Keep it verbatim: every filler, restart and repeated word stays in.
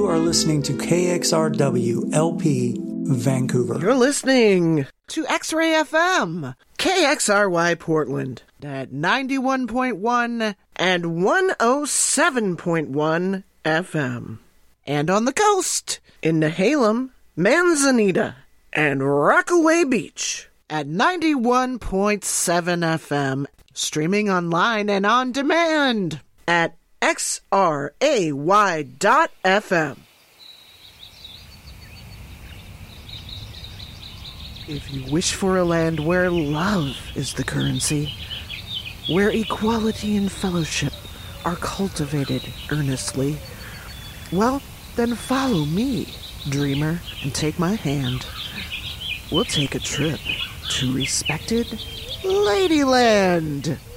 are listening to K X R W L P Vancouver. You're listening to X-Ray F M, K X R Y Portland, at ninety-one point one and one oh seven point one F M. And on the coast, in Nehalem, Manzanita, and Rockaway Beach, at ninety-one point seven F M, streaming online and on demand at X R A Y dot F M. If you wish for a land where love is the currency, where equality and fellowship are cultivated earnestly, well, then follow me, dreamer, and take my hand. We'll take a trip to respected Ladyland.